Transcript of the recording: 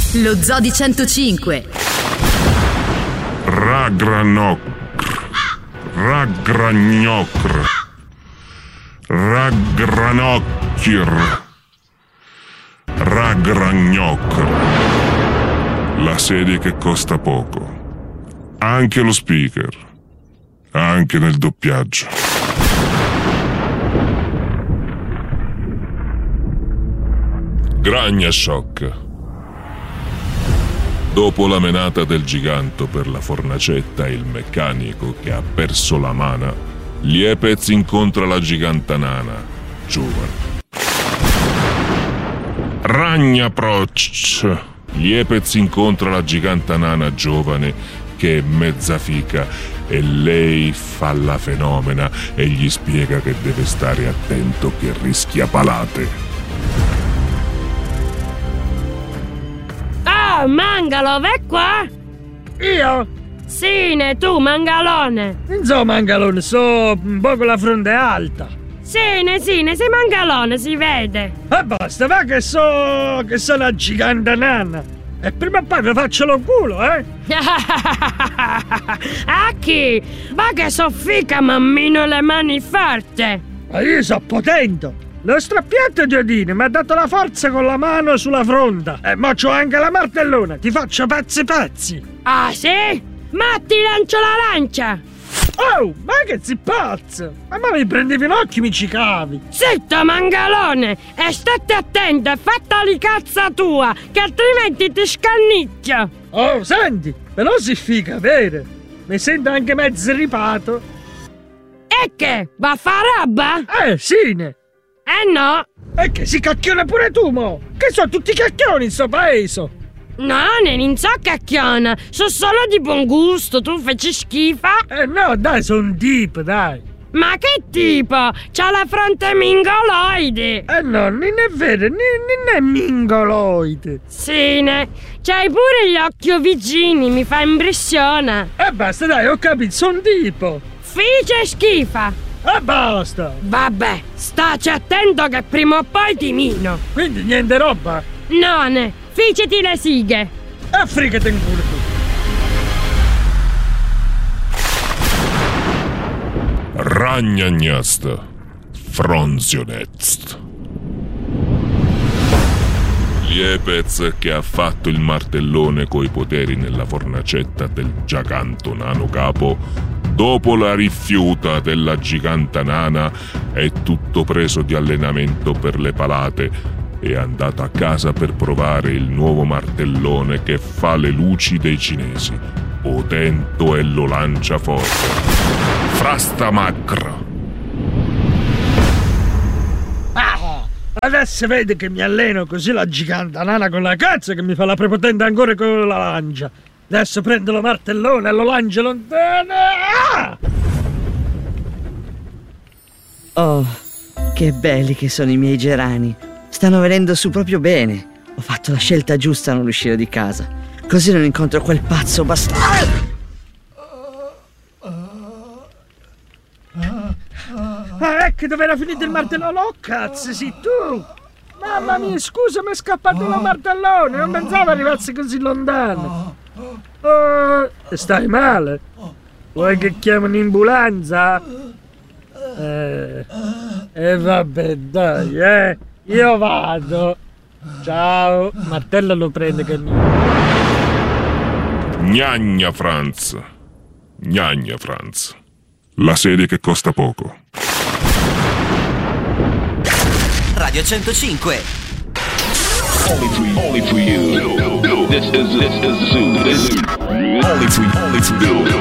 Lo Zoo di 105. Ragranocr. Ragragnocr. Ragranocchir. Ragragnocr. La serie che costa poco. Anche lo speaker. Anche nel doppiaggio. Gragna Shock. Dopo la menata del giganto per la fornacetta e il meccanico che ha perso la mana, Liepez incontra la giganta nana, giovane. Ragna Proc. Liepez incontra la giganta nana giovane che è mezza fica e lei fa la fenomena e gli spiega che deve stare attento che rischia palate. Oh, Mangalo, vai qua! Io? Sì, tu, Mangalone! Non so Mangalone, so un po' con la fronte alta. Sì, sei Mangalone, si vede! E basta, va che so una giganta nana! E prima o poi vi faccio lo culo, eh? A chi? Ma che soffica, mammino, le mani forte! Ma io so potente! Lo strappietto Giodini mi ha dato la forza con la mano sulla fronda. E mo c'ho anche la martellona, ti faccio pezzi. Ah, sì? Ma ti lancio la lancia! Oh, ma che sei pazzo? Ma mi prendevi in occhio e mi cicavi. Zitto, Mangalone! E state attento, e fattali cazza tua, che altrimenti ti scannicchio! Oh, senti, però si figa, vero? Mi sento anche mezzo ripato. E che? Va a fa roba? Sì, ne. No! E che si cacchiona pure tu, mo? Che sono tutti cacchioni in sto paese? No, non so cacchiona, so solo di buon gusto, tu feci schifo? No, dai, sono un tipo, dai. Ma che tipo? C'ha la fronte mingoloide! No, non è vero, non è mingoloide. Sì, ne. C'hai pure gli occhi vicini, mi fa impressione. Basta, dai, ho capito, sono un tipo. Fice schifa! Basta! Vabbè, staci attento che prima o poi ti mino. Quindi niente roba? No, ne. Ficeti le sighe. E frigate in culo tu. Ragnagnast. Fronzionetst. Liepez, che ha fatto il martellone coi poteri nella fornacetta del giganto nano capo, dopo la rifiuta della giganta nana, è tutto preso di allenamento per le palate. È andato a casa per provare il nuovo martellone che fa le luci dei cinesi. Potento e lo lancia forte. Frastamacra. Adesso vedi che mi alleno così la giganta nana con la cazzo che mi fa la prepotente ancora con la lancia. Adesso prendo lo martellone e lo lancio lontano. Oh, che belli che sono i miei gerani. Stanno venendo su proprio bene. Ho fatto la scelta giusta a non uscire di casa. Così non incontro quel pazzo bastardo. Ecco dove era finito il martellone. Oh, cazzo, sì, tu. Mamma mia, scusa, mi è scappato il martellone. Non pensavo arrivasse così lontano. Stai male? Vuoi che chiamo un'ambulanza? Vabbè, dai, io vado. Ciao. Martello lo prende che mi... Gnagna Franz. Gnagna Franz. La serie che costa poco. Radio 105. Only for you. This is Zoo. Only for you.